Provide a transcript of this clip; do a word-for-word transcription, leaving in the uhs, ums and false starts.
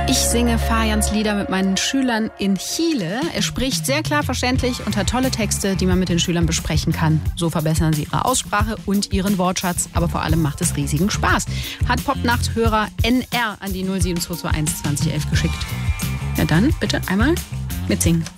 Ich singe Fajans Lieder mit meinen Schülern in Chile. Er spricht sehr klar verständlich und hat tolle Texte, die man mit den Schülern besprechen kann. So verbessern sie ihre Aussprache und ihren Wortschatz. Aber vor allem macht es riesigen Spaß. Hat Popnacht-Hörer N R an die null sieben zwei zwei eins zwanzig elf geschickt. Ja dann, bitte einmal mitsingen.